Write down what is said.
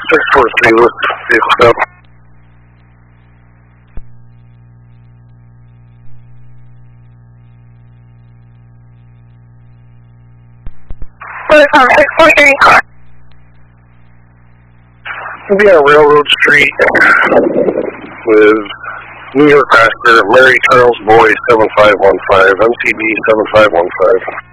643, list vehicle stop. List on 643. We'll be on Railroad Street with New York Passenger Mary Charles Boy 7515, MCB 7515.